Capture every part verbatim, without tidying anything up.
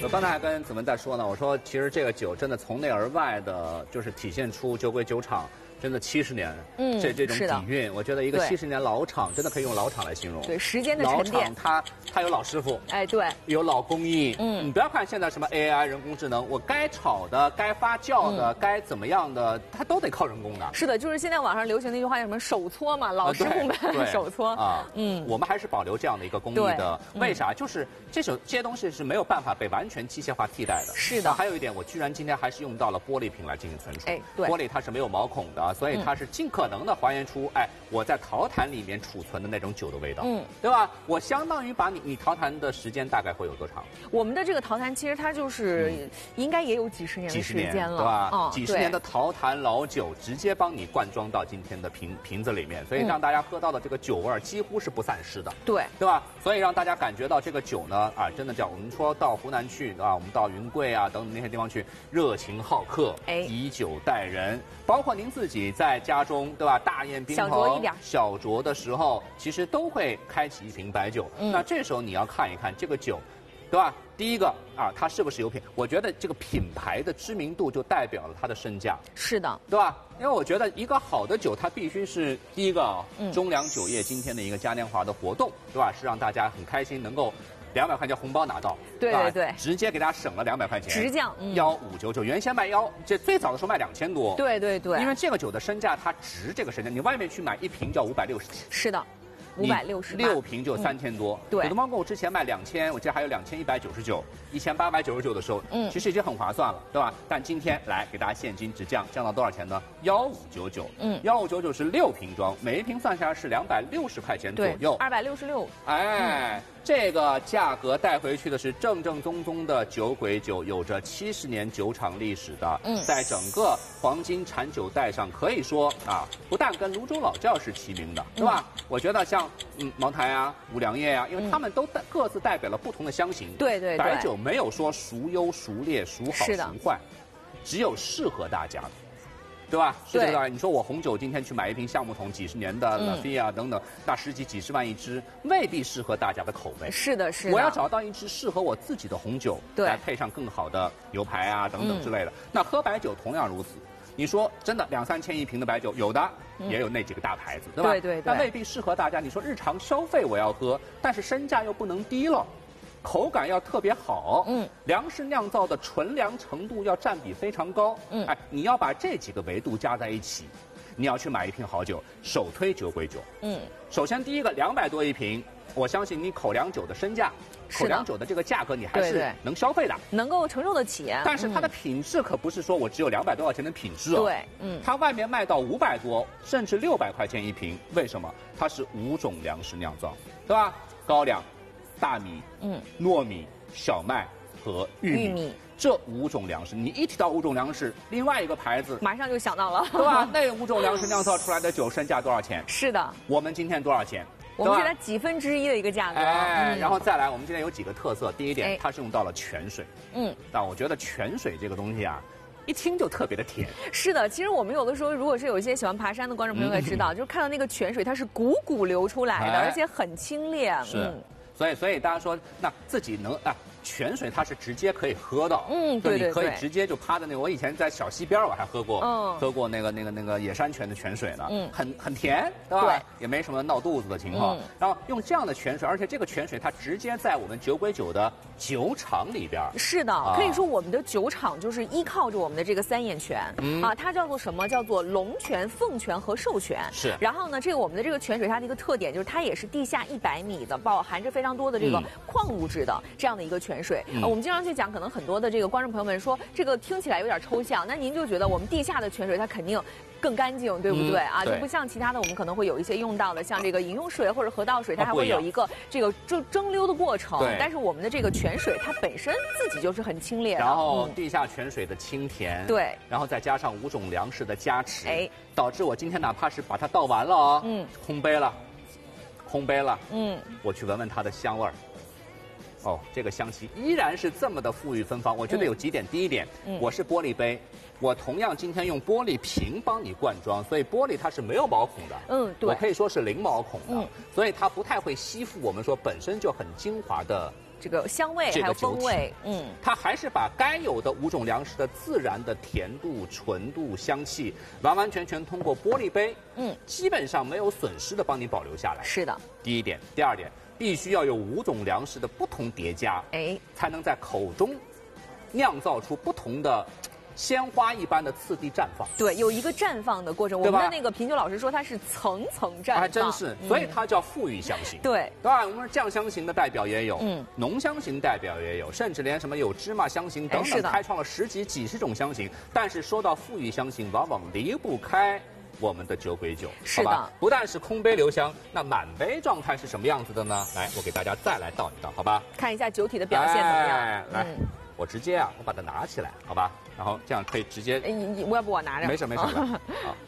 刚才还跟子文在说呢，我说其实这个酒真的从内而外的，就是体现出酒鬼酒厂。 真的七十年，嗯，这这种底蕴，我觉得一个七十年老厂，真的可以用老厂来形容。 对，时间的沉淀。 老厂它它有老师傅， 哎，对， 有老工艺。 嗯， 你不要看现在什么 A I 人工智能，我该炒的、该发酵的、该怎么样的，它都得靠人工的。 是的，就是现在网上流行的一句话叫什么“手搓”嘛，老师傅们手搓啊。嗯，我们还是保留这样的一个工艺的，为啥？就是这种这些东西是没有办法被完全机械化替代的。 是的。 还有一点，我居然今天还是用到了玻璃瓶来进行存储。 哎，对， 玻璃它是没有毛孔的，所以它是尽可能的还原出，哎，我在陶坛里面储存的那种酒的味道，嗯，对吧？我相当于把你你陶坛的时间大概会有多长？ 我们的这个陶坛其实它就是应该也有几十年的时间了， 对吧？嗯，几十年的陶坛老酒直接帮你灌装到今天的瓶瓶子里面，所以让大家喝到的这个酒味几乎是不散失的， 对， 对吧？所以让大家感觉到这个酒呢，啊，真的叫我们说到湖南去啊，我们到云贵啊等等那些地方去，热情好客，哎，以酒待人，包括您自己在家中，对吧？大宴宾朋，小酌一点，小酌的时候，其实都会开启一瓶白酒。嗯，那这时候你要看一看这个酒，对吧？第一个啊，它是不是有品？我觉得这个品牌的知名度就代表了它的身价。 是的， 对吧？因为我觉得一个好的酒，它必须是第一个，嗯，中粮酒业今天的一个嘉年华的活动，对吧？是让大家很开心，能够。两百块钱红包拿到， 对对对， 直接给大家省了两百块钱， 直降幺五九九，原先卖幺，这最早的时候卖两千多， 对对对， 因为这个酒的身价它值这个身价，你外面去买一瓶就要五百六十几， 是的。五百六十六瓶就三千多， 对。 有的猫狗之前卖两千，我记得还有两千一百九十九，一千八百九十九的时候，嗯，其实已经很划算了，对吧？但今天来给大家现金只降，降到多少钱呢？幺五九九，嗯，幺五九九是六瓶装，每一瓶算下来是两百六十块钱左右， 二百六十六， 哎。这个价格带回去的是正正宗宗的酒鬼酒，有着七十年酒厂历史的，嗯，在整个黄金产酒带上，可以说啊，不但跟泸州老窖是齐名的，对吧？嗯、我觉得像嗯茅台啊、五粮液啊，因为他们都代各自代表了不同的香型， 对对对， 白酒没有说孰优孰劣、孰好孰坏，只有适合大家的。对吧？是这个道理。你说我红酒今天去买一瓶橡木桶，几十年的拉菲啊等等，那十几几十万一支，未必适合大家的口味。 是的，是的。 我要找到一支适合我自己的红酒， 对， 来配上更好的牛排啊等等之类的。嗯、那喝白酒同样如此。你说真的两三千一瓶的白酒，有的、嗯、也有那几个大牌子，对吧？ 对对对。 但未必适合大家。你说日常消费我要喝，但是身价又不能低了。口感要特别好，嗯，粮食酿造的纯粮程度要占比非常高，嗯，哎，你要把这几个维度加在一起，你要去买一瓶好酒，首推酒鬼酒，嗯，首先第一个两百多一瓶，我相信你口粮酒的身价，口粮酒的这个价格你还是能消费的， 能够承受得起， 但是它的品质可不是说我只有两百多块钱的品质啊， 对，嗯， 它外面卖到五百多，甚至六百块钱一瓶，为什么？它是五种粮食酿造，对吧？高粱。大米、嗯、糯米、小麦和玉米，玉米这五种粮食，你一提到五种粮食，另外一个牌子马上就想到了， 对吧？那五种粮食酿造出来的酒身价多少钱？ 是的， 我们今天多少钱？ 我们是它几分之一的一个价格。 哎，嗯、然后再来，我们今天有几个特色。第一点，它是用到了泉水。嗯，但我觉得泉水这个东西啊。一听就特别的甜。 是的，其实我们有的时候，如果是有一些喜欢爬山的观众朋友也知道，嗯、就是看到那个泉水，它是汩汩流出来的，哎、而且很清冽。 是，嗯、所以所以大家说，那自己能啊。泉水它是直接可以喝的，嗯，对对对，你可以直接就趴在那个。我以前在小溪边我还喝过，嗯，喝过那个那个那个野山泉的泉水呢，嗯，很很甜，对吧？对，也没什么闹肚子的情况。嗯、然后用这样的泉水，而且这个泉水它直接在我们酒鬼酒的酒厂里边。 是的，啊、可以说我们的酒厂就是依靠着我们的这个三眼泉，嗯、啊，它叫做什么？叫做龙泉、凤泉和寿泉。是。然后呢，这个我们的这个泉水它的一个特点就是它也是地下一百米的，包含着非常多的这个矿物质的这样的一个泉水。嗯、我们经常去讲，可能很多的这个观众朋友们说，这个听起来有点抽象。那您就觉得我们地下的泉水它肯定更干净，对不对、嗯、啊？就不像其他的，我们可能会有一些用到的，像这个饮用水或者河道水，它还会有一个这个蒸蒸馏的过程。但是我们的这个泉水，它本身自己就是很清冽的。 然后地下泉水的清甜，对，然后再加上五种粮食的加持，哎，导致我今天哪怕是把它倒完了啊，嗯，空杯了，空杯了，嗯，我去闻闻它的香味儿。哦，这个香气依然是这么的馥郁芬芳。我觉得有几点，嗯、第一点，嗯、我是玻璃杯，我同样今天用玻璃瓶帮你灌装，所以玻璃它是没有毛孔的，嗯，对，我可以说是零毛孔的，嗯、所以它不太会吸附我们说本身就很精华的这个香味还有风味，嗯， 它还是把该有的五种粮食的自然的甜度、纯度、香气，完完全全通过玻璃杯，嗯，基本上没有损失的帮你保留下来。 是的， 第一点，第二点，必须要有五种粮食的不同叠加，哎，才能在口中酿造出不同的。鲜花一般的次第绽放， 对，有一个绽放的过程。我们的那个品酒老师说它是层层绽放， 还真是，所以它叫馥郁香型。 对， 当然我们酱香型的代表也有，嗯，浓香型代表也有，甚至连什么有芝麻香型等等，开创了十几、几十种香型。但是说到馥郁香型，往往离不开我们的酒鬼酒， 是的， 不但是空杯留香，那满杯状态是什么样子的呢？来，我给大家再来倒一倒，好吧？ 看一下酒体的表现怎么样？ 哎、来。嗯我直接啊，我把它拿起来，好吧？然后这样可以直接。 你你，我要不我拿着？ 没事没事。好。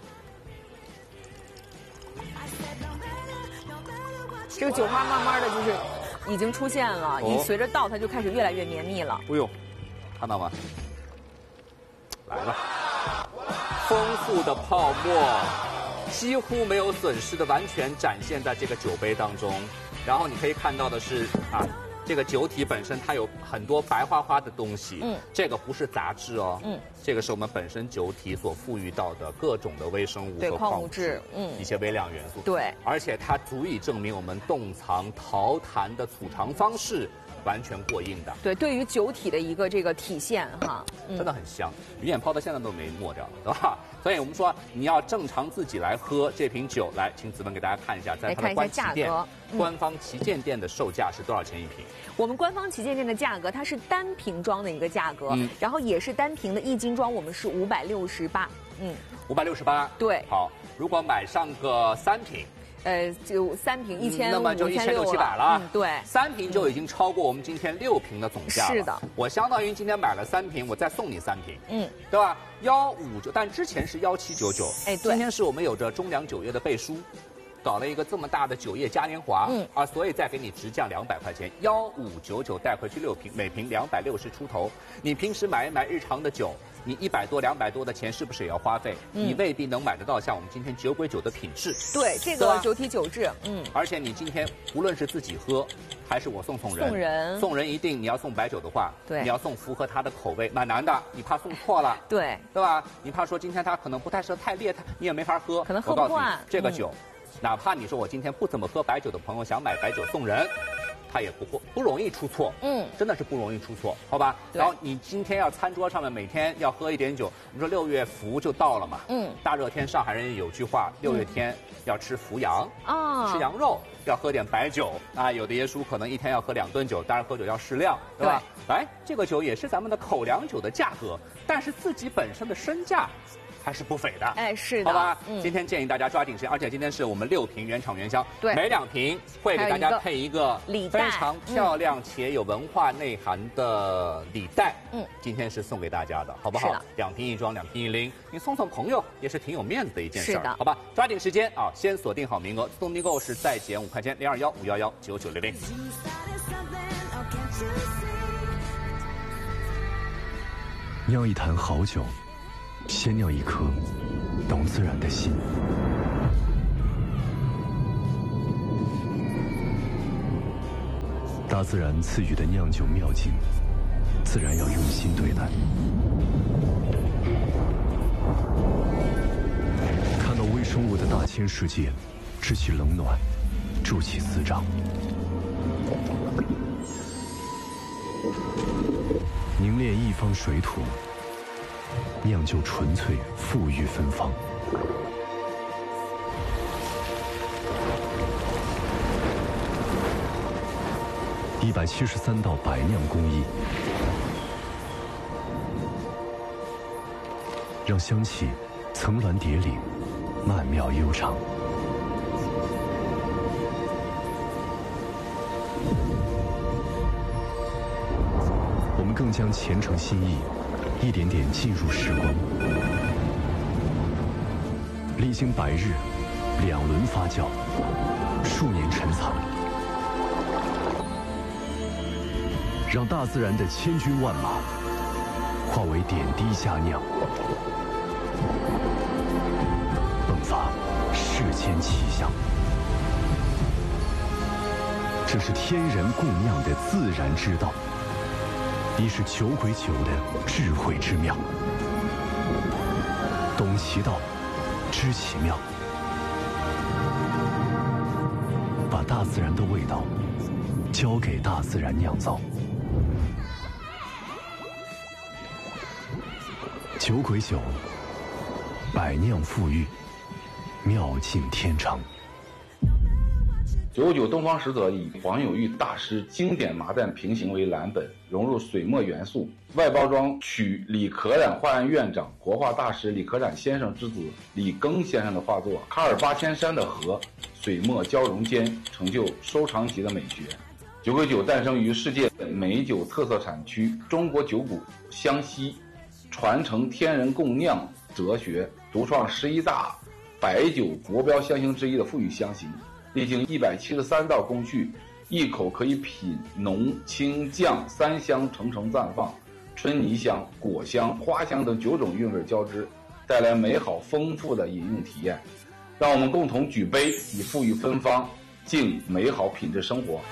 这个酒花慢慢的就是已经出现了，你、哦、随着倒它就开始越来越绵密了。 哎呦，看到吗？来了，丰富的泡沫，几乎没有损失的，完全展现在这个酒杯当中。然后你可以看到的是啊。这个酒体本身它有很多白花花的东西，嗯，这个不是杂质哦，嗯，这个是我们本身酒体所赋予到的各种的微生物和矿物质，嗯，一些微量元素， 对， 而且它足以证明我们冻藏陶坛的储藏方式完全过硬的， 对，对于酒体的一个这个体现哈， 嗯、真的很香，鱼眼泡到现在都没没掉，对吧？所以我们说你要正常自己来喝这瓶酒，来，请子文给大家看一下，在它的官旗店、嗯、官方旗舰店的售价是多少钱一瓶？ 我们官方旗舰店的价格，它是单瓶装的一个价格，嗯，然后也是单瓶的一斤装，我们是五百六十八，嗯， 五百六十八， 对， 好，如果买上个三瓶。 呃，就三瓶一千， 那么就一千六七百了。 嗯，对， 三瓶就已经超过我们今天六瓶的总价了。 是的， 我相当于今天买了三瓶，我再送你三瓶，嗯，对吧？幺五九，但之前是幺七九九，哎，对，今天是我们有着中粮酒业的背书。搞了一个这么大的酒业嘉年华，嗯啊，所以再给你直降两百块钱，幺五九九带回去六瓶，每瓶两百六十出头。你平时买一买日常的酒，你一百多、两百多的钱是不是也要花费？嗯、你未必能买得到像我们今天酒鬼酒的品质。 对，这个酒体酒质，嗯。 而且你今天无论是自己喝，还是我送送人， 送人， 送人一定你要送白酒的话， 对， 你要送符合他的口味，蛮难的，你怕送错了， 对， 对吧？你怕说今天他可能不太适合太烈，他你也没法喝， 可能喝不惯这个酒。嗯，哪怕你说我今天不怎么喝白酒的朋友想买白酒送人，他也不不容易出错，嗯，真的是不容易出错，好吧？然后你今天要餐桌上面每天要喝一点酒，我们说六月伏就到了嘛，嗯，大热天上海人有句话，六月天要吃伏羊啊，吃羊肉，要喝点白酒啊。有的爷叔可能一天要喝两顿酒，当然喝酒要适量，对吧？来，这个酒也是咱们的口粮酒的价格，但是自己本身的身价还是不菲的， 哎，是的， 好吧？嗯，今天建议大家抓紧时间，而且今天是我们六瓶原厂原香，对，每两瓶会给大家配一个非常漂亮且有文化内涵的礼袋，嗯，今天是送给大家的，好不好？两瓶一装，两瓶一拎，你送送朋友也是挺有面子的一件事儿，好吧？抓紧时间啊，先锁定好名额，自动订购是再减五块钱，零二幺五幺幺九九零零。 酿一坛好酒，先酿一颗懂自然的心。大自然赐予的酿酒妙境，自然要用心对待。看到微生物的大千世界，知其冷暖，筑其滋长。凝练一方水土，酿就纯粹馥郁芬芳。一百七十三道百酿工艺，让香气层峦叠岭，曼妙悠长。我们更将虔诚心意一点点进入时光，历经百日，两轮发酵，数年陈藏，让大自然的千军万马化为点滴佳酿，迸发世间奇香。 这是天人共酿的自然之道，亦是酒鬼酒的智慧之妙。懂其道，知其妙，把大自然的味道交给大自然酿造。酒鬼酒，百酿馥郁，妙尽天成。 九九东方使者以黄有玉大师经典麻砧平行为蓝本，融入水墨元素，外包装取李可染画院院长、国画大师李可染先生之子李庚先生的画作《卡尔八千山的河》，水墨交融间成就收藏级的美学。酒鬼酒诞生于世界美酒特色产区中国酒谷湘西，传承天人共酿哲学，独创十一大白酒国标香型之一的馥郁香型。历经一百七十三道工序，一口可以品浓、清、酱三香层层绽放，春泥香、果香、花香等九种韵味交织，带来美好丰富的饮用体验。让我们共同举杯，以馥郁芬芳，敬美好品质生活。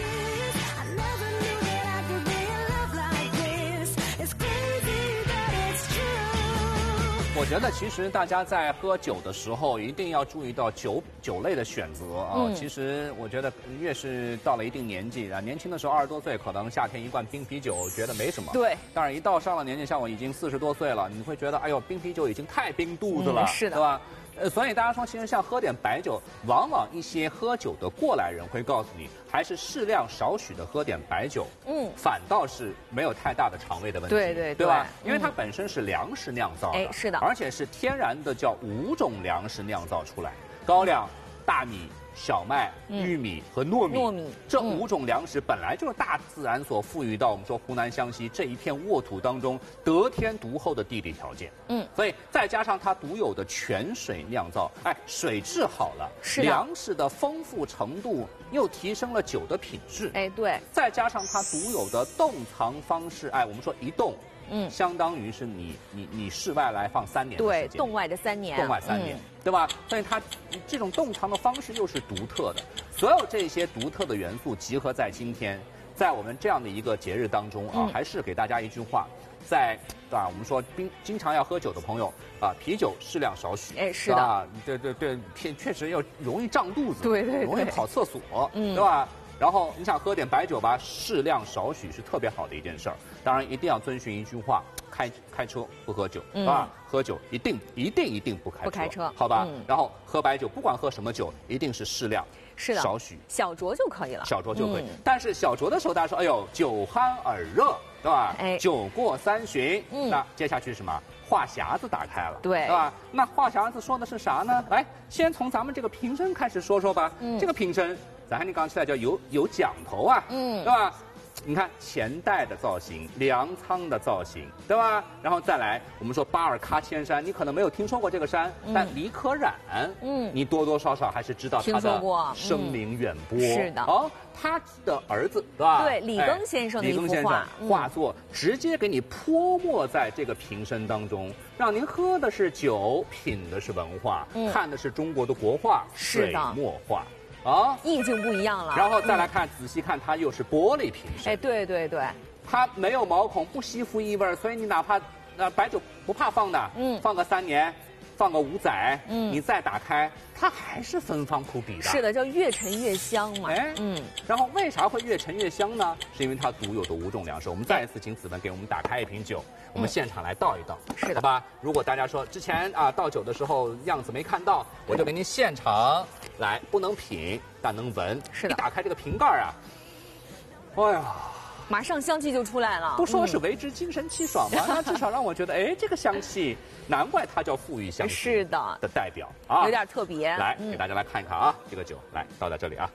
我觉得其实大家在喝酒的时候，一定要注意到酒酒类的选择啊。嗯、其实我觉得越是到了一定年纪啊，年轻的时候二十多岁，可能夏天一罐冰啤酒觉得没什么。对。但是一到上了年纪，像我已经四十多岁了，你会觉得哎呦，冰啤酒已经太冰肚子了，嗯、是的，对吧？呃，所以大家说，其实像喝点白酒，往往一些喝酒的过来人会告诉你，还是适量少许的喝点白酒，嗯，反倒是没有太大的肠胃的问题，对对对，对吧？嗯、因为它本身是粮食酿造的，哎，是的，而且是天然的，叫五种粮食酿造出来，高粱、大米、小麦、玉米和糯米，糯米这五种粮食本来就是大自然所赋予到我们说湖南湘西这一片沃土当中得天独厚的地理条件。嗯，所以再加上它独有的泉水酿造，哎，水质好了，粮食的丰富程度又提升了酒的品质。哎，对，再加上它独有的冻藏方式，哎，我们说一冻。嗯，相当于是你你你室外来放三年的时间，对，冻外的三年，冻外三年，嗯、对吧？所以它这种冻藏的方式又是独特的，所有这些独特的元素集合在今天，在我们这样的一个节日当中啊，嗯、还是给大家一句话，在啊，我们说经经常要喝酒的朋友啊，啤酒适量少许，哎，是的，啊，对对对，确确实要容易胀肚子，对 对, 对，容易跑厕所，嗯，对吧？然后你想喝点白酒吧，适量少许是特别好的一件事儿。当然一定要遵循一句话：开开车不喝酒，嗯、啊，喝酒一定一定一定不开车，不开车，好吧？嗯、然后喝白酒，不管喝什么酒，一定是适量，是的，少许，小酌就可以了，小酌就可以。嗯、但是小酌的时候，大家说，哎呦，酒酣耳热，对吧？哎，酒过三巡，嗯，那接下去是什么？话匣子打开了，对，对吧？那话匣子说的是啥呢？来，先从咱们这个瓶身开始说说吧。嗯，这个瓶身，咱还你刚起来叫有有讲头啊，嗯，对吧？你看前代的造型，粮仓的造型，对吧？然后再来，我们说巴尔喀千山，你可能没有听说过这个山，嗯、但李可染，嗯，你多多少少还是知道他的声名远播。嗯、是的，哦，他的儿子，对吧？对，李庚先生的一幅画，画作直接给你泼墨在这个瓶身当中，让您喝的是酒，品的是文化，嗯、看的是中国的国画，水墨画。啊，意境不一样了。然后再来看，嗯、仔细看，它又是玻璃瓶身。哎，对对对，它没有毛孔，不吸附异味，所以你哪怕呃白酒不怕放的，嗯，放个三年，放个五载，嗯，你再打开，它还是芬芳扑鼻的。是的，叫越陈越香嘛。哎，嗯，然后为啥会越陈越香呢？是因为它独有的五种粮食。我们再一次请子文给我们打开一瓶酒。我们现场来倒一倒，是的，好吧？如果大家说之前啊倒酒的时候样子没看到，我就给您现场来，不能品，但能闻。是的，一打开这个瓶盖啊，哎呀，马上香气就出来了。不说是为之精神气爽吗？那至少让我觉得，哎，这个香气，难怪它叫馥郁香气。是的，的代表啊，有点特别。来，给大家来看一看啊，这个酒，来倒在这里啊。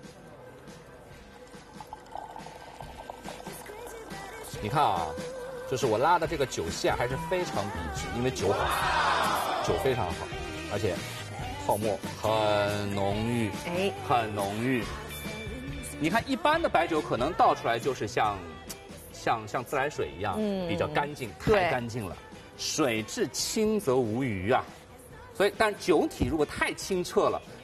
你看啊。就是我拉的这个酒线还是非常笔直，因为酒好，酒非常好，而且泡沫很浓郁，哎，很浓郁。你看一般的白酒可能倒出来就是像，像像自来水一样，嗯，比较干净，太干净了。水质清则无鱼啊，所以但酒体如果太清澈了，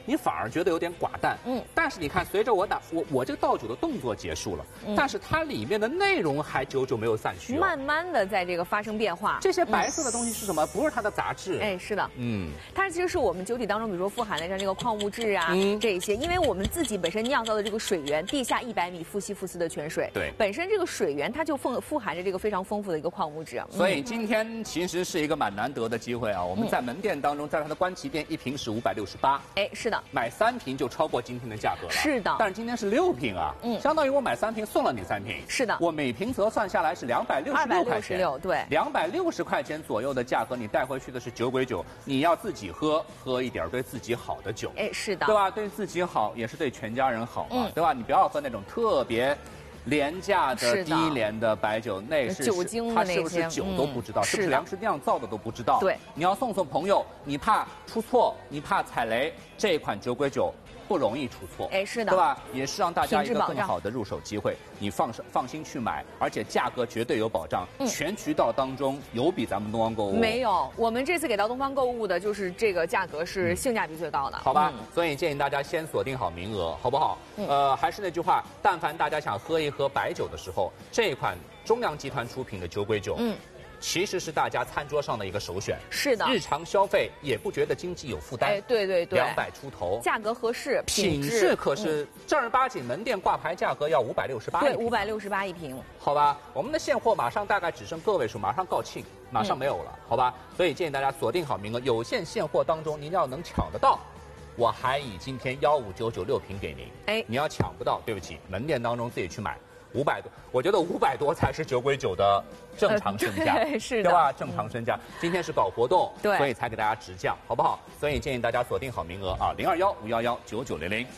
你反而觉得有点寡淡。嗯，但是你看，随着我打我我这个倒酒的动作结束了，嗯、但是它里面的内容还久久没有散去、哦， 慢慢的在这个发生变化。 这些白色的东西是什么？嗯、不是它的杂质。 哎，是的，嗯，它其实是我们酒体当中，比如说富含的像这个矿物质啊，嗯、这一些，因为我们自己本身酿造的这个水源，地下一百米富硒富斯的泉水， 对， 本身这个水源它就富富含着这个非常丰富的一个矿物质。 所以今天其实是一个蛮难得的机会啊！我们在门店当中，在它的官旗店一瓶是五百六十八， 哎，是的， 买三瓶就超过今天的价格了。 是的， 但是今天是六瓶啊，嗯，相当于我买三瓶送了你三瓶。 是的， 我每瓶折算下来是两百六十六块钱， 对， 两百六十块钱左右的价格，你带回去的是酒鬼酒，你要自己喝，喝一点对自己好的酒， 哎，是的， 对吧？对自己好，也是对全家人好嘛，嗯、对吧？你不要喝那种特别廉价的低廉的白酒，那是酒精它是不是酒都不知道，嗯、是不是粮食酿造的都不知道。 对， 你要送送朋友，你怕出错，你怕踩雷，这一款酒鬼酒不容易出错。 哎，是的， 对吧？也是让大家一个更好的入手机会，你放放心去买，而且价格绝对有保障。嗯、全渠道当中有比咱们东方购物没有？我们这次给到东方购物的就是这个价格是性价比最高的， 嗯、好吧？嗯、所以建议大家先锁定好名额，好不好？嗯、呃，还是那句话，但凡大家想喝一喝白酒的时候，这款中粮集团出品的酒鬼酒，嗯。其实是大家餐桌上的一个首选， 是的， 日常消费也不觉得经济有负担， 哎，对对对， 两百出头， 价格合适， 品质可是正儿八经门店挂牌价格要五百六十八， 对，五百六十八一瓶， 好吧，我们的现货马上大概只剩个位数，马上告罄，马上没有了，嗯、好吧，所以建议大家锁定好名额，有限现货当中您要能抢得到。我还以今天幺五九九六瓶给您，哎，你要抢不到，对不起，门店当中自己去买。五百多，我觉得五百多才是酒鬼酒的正常身价， 呃、是的， 对吧？正常身价。嗯、今天是搞活动， 对， 所以才给大家直降，好不好？所以建议大家锁定好名额啊，零二幺五幺幺九九零零。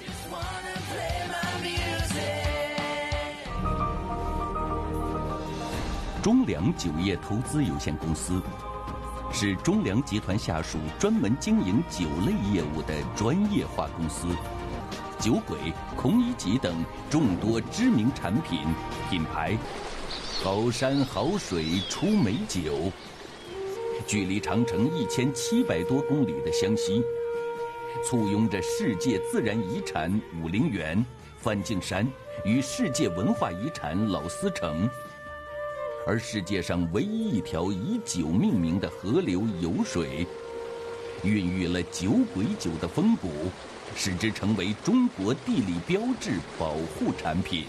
中粮酒业投资有限公司是中粮集团下属专门经营酒类业务的专业化公司。酒鬼、孔乙己等众多知名产品品牌，好山好水出美酒。距离长城一千七百多公里的湘西，簇拥着世界自然遗产武陵源、梵净山与世界文化遗产老司城，而世界上唯一一条以酒命名的河流酉水，孕育了酒鬼酒的风骨，使之成为中国地理标志保护产品。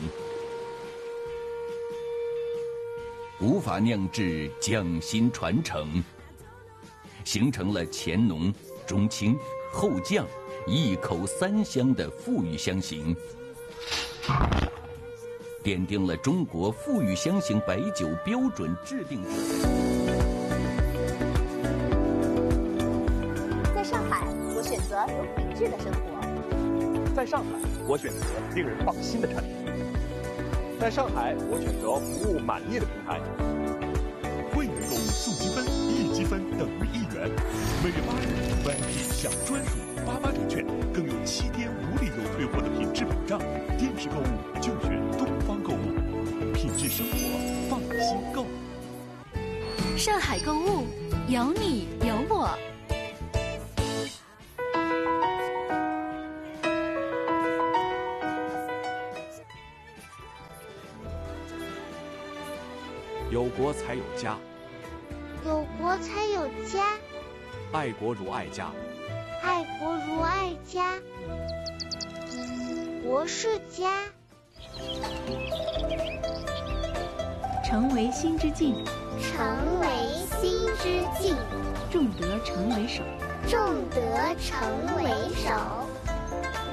古法酿制匠心传承，形成了前浓、中清、后酱一口三香的馥郁香型，奠定了中国馥郁香型白酒标准制定者。 在上海，我选择有品质的生活。 在上海，我选择令人放心的产品。在上海，我选择服务满意的平台。 会员购物送积分，一积分等于一元。每月八日 V I P 享专属八八折券，更有七天无理由退货的品质保障。电视购物就选东方购物，品质生活，放心购。 上海购物，有你有我。 有国才有家， 有国才有家， 爱国如爱家， 爱国如爱家，国是家。 成为心之境， 成为心之境， 重德成为首， 重德成为首。